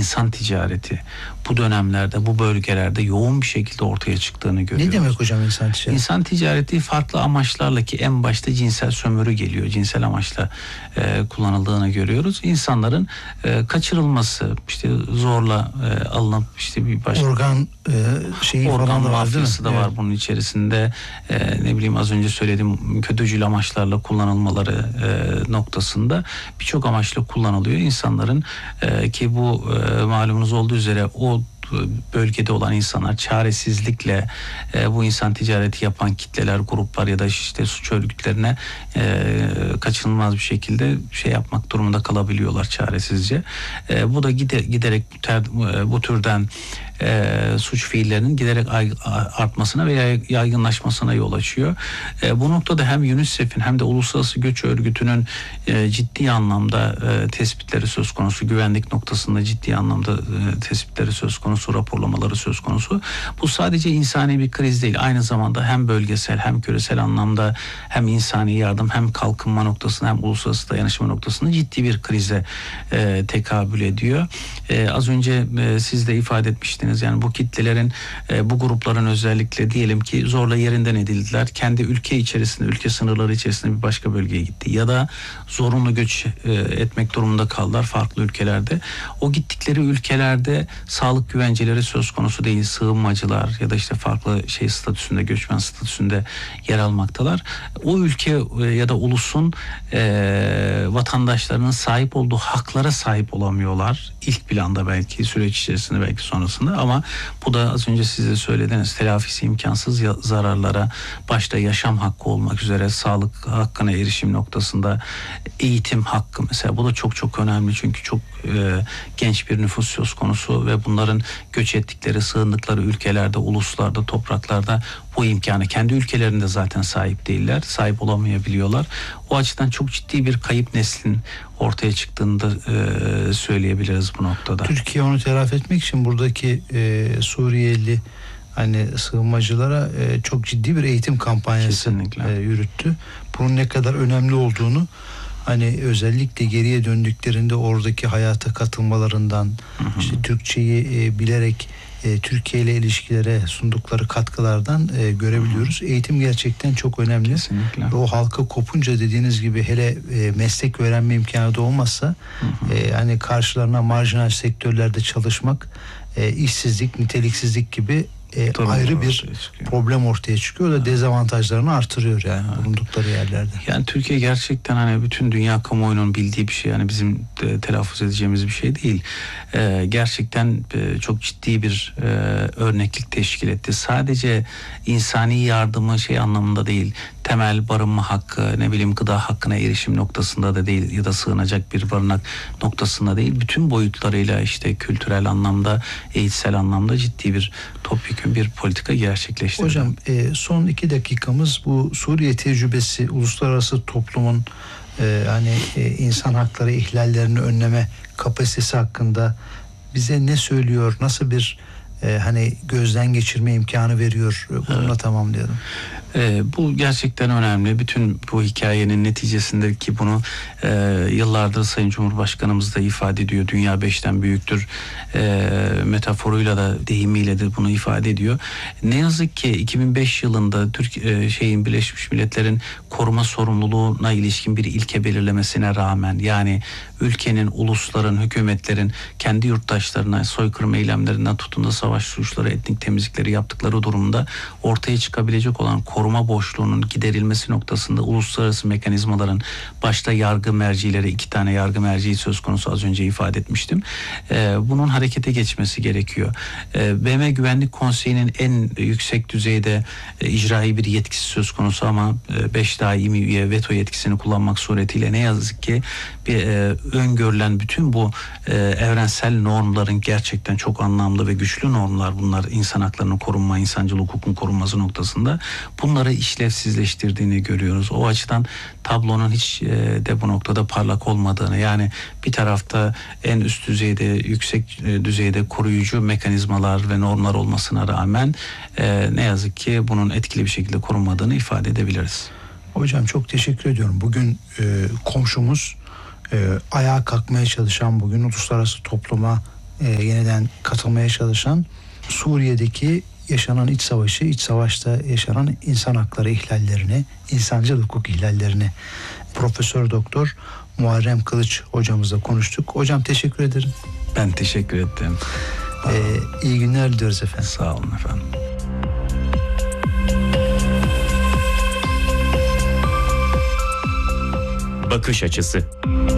insan ticareti bu dönemlerde, bu bölgelerde yoğun bir şekilde ortaya çıktığını görüyoruz. Ne demek hocam insan ticareti? İnsan ticareti farklı amaçlarla, ki en başta cinsel sömürü geliyor. Cinsel amaçla kullanıldığını görüyoruz. İnsanların kaçırılması, işte zorla alınıp işte bir başka organ organ mafyası da var evet. bunun içerisinde. Ne bileyim, az önce söylediğim kötücül amaçlarla kullanılmaları noktasında birçok amaçla kullanılıyor. İnsanların ki bu malumunuz olduğu üzere o bölgede olan insanlar çaresizlikle bu insan ticareti yapan kitleler, gruplar ya da işte suç örgütlerine kaçınılmaz bir şekilde yapmak durumunda kalabiliyorlar çaresizce. Bu da giderek bu türden suç fiillerinin giderek artmasına veya yaygınlaşmasına yol açıyor. Bu noktada hem UNICEF'in hem de Uluslararası Göç Örgütü'nün ciddi anlamda tespitleri söz konusu, güvenlik noktasında ciddi anlamda tespitleri söz konusu, raporlamaları söz konusu. Bu sadece insani bir kriz değil, aynı zamanda hem bölgesel hem küresel anlamda hem insani yardım hem kalkınma noktasında hem uluslararası dayanışma noktasında ciddi bir krize tekabül ediyor. Az önce siz de ifade etmiştiniz. Yani bu kitlelerin, bu grupların özellikle diyelim ki zorla yerinden edildiler. Kendi ülke içerisinde, ülke sınırları içerisinde bir başka bölgeye gitti. Ya da zorunlu göç etmek durumunda kaldılar farklı ülkelerde. O gittikleri ülkelerde sağlık güvenceleri söz konusu değil. Sığınmacılar ya da işte farklı statüsünde, göçmen statüsünde yer almaktalar. O ülke ya da ulusun vatandaşlarının sahip olduğu haklara sahip olamıyorlar. İlk planda belki, süreç içerisinde belki sonrasında, ama bu da az önce siz de söylediğiniz telafisi imkansız zararlara, başta yaşam hakkı olmak üzere sağlık hakkına erişim noktasında, eğitim hakkı mesela, bu da çok çok önemli çünkü çok genç bir nüfus söz konusu ve bunların göç ettikleri, sığındıkları ülkelerde, uluslarda, topraklarda bu imkanı kendi ülkelerinde zaten sahip değiller, sahip olamayabiliyorlar. O açıdan çok ciddi bir kayıp neslin ortaya çıktığını da söyleyebiliriz bu noktada. Türkiye onu telafi etmek için buradaki Suriyeli sığınmacılara çok ciddi bir eğitim kampanyası yürüttü. Bunun ne kadar önemli olduğunu, özellikle geriye döndüklerinde oradaki hayata katılmalarından, işte Türkçeyi bilerek Türkiye ile ilişkilere sundukları katkılardan görebiliyoruz. Eğitim gerçekten çok önemli. Kesinlikle. O halka kopunca dediğiniz gibi, hele meslek öğrenme imkanı da olmazsa karşılarına marjinal sektörlerde çalışmak, işsizlik, niteliksizlik gibi ayrı bir problem ortaya çıkıyor da dezavantajlarını artırıyor bulundukları yerlerde. Yani Türkiye gerçekten bütün dünya kamuoyunun bildiği bir şey, bizim telaffuz edeceğimiz bir şey değil. Gerçekten çok ciddi bir örneklik teşkil etti. Sadece insani yardımı anlamında değil, temel barınma hakkı, gıda hakkına erişim noktasında da değil ya da sığınacak bir barınak noktasında değil, bütün boyutlarıyla kültürel anlamda, eğitsel anlamda ciddi bir topyekün bir politika gerçekleştirdi. Hocam son 2 dakikamız bu Suriye tecrübesi, uluslararası toplumun insan hakları ihlallerini önleme kapasitesi hakkında bize ne söylüyor, nasıl bir gözden geçirme imkanı veriyor, bununla tamamlayalım. Bu gerçekten önemli. Bütün bu hikayenin neticesinde, ki bunu yıllardır Sayın Cumhurbaşkanımız da ifade ediyor. Dünya 5'ten büyüktür metaforuyla da, deyimiyle de bunu ifade ediyor. Ne yazık ki 2005 yılında Birleşmiş Milletler'in koruma sorumluluğuna ilişkin bir ilke belirlemesine rağmen, yani ülkenin, ulusların, hükümetlerin kendi yurttaşlarına soykırım eylemlerinden tutun da savaş suçları, etnik temizlikleri yaptıkları durumda ortaya çıkabilecek olan koruma boşluğunun giderilmesi noktasında uluslararası mekanizmaların, başta yargı mercileri, 2 tane yargı merciği söz konusu, az önce ifade etmiştim. Bunun harekete geçmesi gerekiyor. BM Güvenlik Konseyi'nin en yüksek düzeyde icraî bir yetkisi söz konusu, ama 5 daimi üye veto yetkisini kullanmak suretiyle ne yazık ki öngörülen bütün bu evrensel normların, gerçekten çok anlamlı ve güçlü normlar bunlar, insan haklarının korunma, insancıl hukukun korunması noktasında, bunları işlevsizleştirdiğini görüyoruz. O açıdan tablonun hiç de bu noktada parlak olmadığını, yani bir tarafta en üst düzeyde, yüksek düzeyde koruyucu mekanizmalar ve normlar olmasına rağmen ne yazık ki bunun etkili bir şekilde korunmadığını ifade edebiliriz. Hocam çok teşekkür ediyorum. Bugün komşumuz, ayağa kalkmaya çalışan, bugün uluslararası topluma yeniden katılmaya çalışan, Suriye'deki yaşanan iç savaşı, iç savaşta yaşanan insan hakları ihlallerini, insancıl hukuk ihlallerini Profesör Doktor Muharrem Kılıç hocamızla konuştuk. Hocam teşekkür ederim. Ben teşekkür ettim. İyi günler diliyoruz efendim. Sağ olun efendim. Bakış açısı.